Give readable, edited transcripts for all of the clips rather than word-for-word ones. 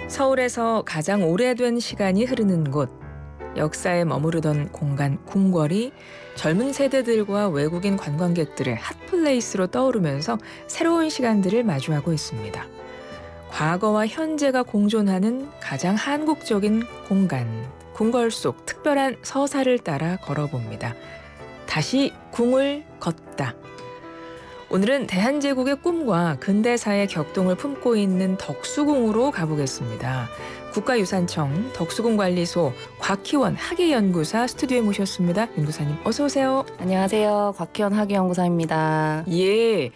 서울에서 가장 오래된 시간이 흐르는 곳, 역사에 머무르던 공간 궁궐이 젊은 세대들과 외국인 관광객들의 핫플레이스로 떠오르면서 새로운 시간들을 마주하고 있습니다. 과거와 현재가 공존하는 가장 한국적인 공간, 궁궐 속 특별한 서사를 따라 걸어봅니다. 다시 궁을 걷다. 오늘은 대한제국의 꿈과 근대사의 격동을 품고 있는 덕수궁으로 가보겠습니다. 국가유산청 덕수궁관리소 곽희원 학예연구사 스튜디오에 모셨습니다. 연구사님 어서 오세요. 안녕하세요. 곽희원 학예연구사입니다. 예.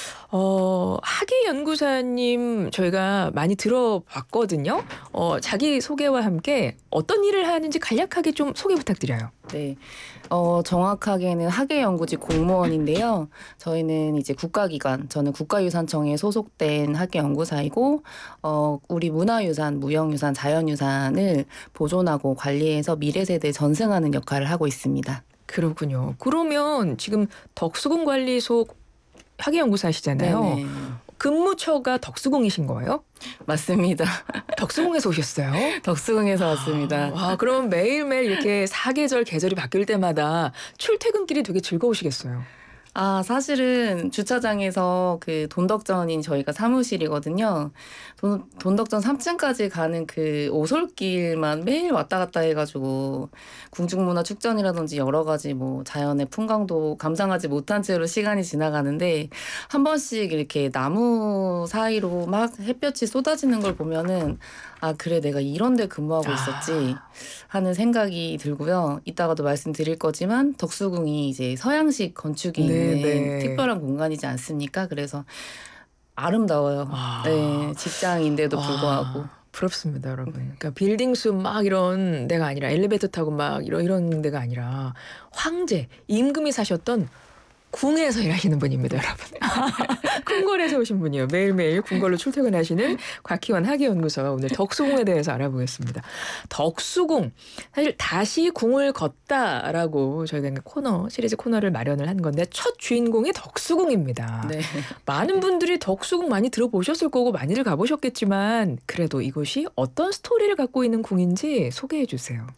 학예연구사님 저희가 많이 들어봤거든요. 자기 소개와 함께 어떤 일을 하는지 간략하게 좀 소개 부탁드려요. 네. 정확하게는 학예연구지 공무원인데요. 저희는 이제 국가기관, 저는 국가유산청에 소속된 학예연구사이고, 우리 문화유산, 무형유산, 자연유산을 보존하고 관리해서 미래 세대에 전승하는 역할을 하고 있습니다. 그렇군요. 그러면 지금 덕수궁관리소 학예연구사시잖아요. 네네. 근무처가 덕수궁이신 거예요? 맞습니다. 덕수궁에서 오셨어요? 덕수궁에서 왔습니다. 와, 그럼 매일매일 이렇게 사계절 계절이 바뀔 때마다 출퇴근길이 되게 즐거우시겠어요. 사실은 주차장에서 그 돈덕전인 저희가 사무실이거든요. 돈덕전 3층까지 가는 그 오솔길만 매일 왔다 갔다 해가지고 궁중문화축전이라든지 여러 가지 뭐 자연의 풍광도 감상하지 못한 채로 시간이 지나가는데 한 번씩 이렇게 나무 사이로 막 햇볕이 쏟아지는 걸 보면은 그래 내가 이런 데 근무하고 있었지 하는 생각이 들고요. 이따가도 말씀드릴 거지만 덕수궁이 이제 서양식 건축이 있는 특별한 공간이지 않습니까? 그래서 아름다워요. 네, 직장인데도 불구하고. 부럽습니다, 여러분. 그러니까 빌딩 숲 막 이런 데가 아니라 엘리베이터 타고 막 이런 데가 아니라 황제, 임금이 사셨던 궁에서 일하시는 분입니다, 여러분. 궁궐에서 오신 분이요. 매일매일 궁궐로 출퇴근하시는 곽희원 학예연구사가 오늘 덕수궁에 대해서 알아보겠습니다. 덕수궁, 사실 다시 궁을 걷다라고 저희가 시리즈 코너를 마련을 한 건데 첫 주인공이 덕수궁입니다. 네. 많은 분들이 덕수궁 많이 들어보셨을 거고 많이들 가보셨겠지만 그래도 이곳이 어떤 스토리를 갖고 있는 궁인지 소개해 주세요.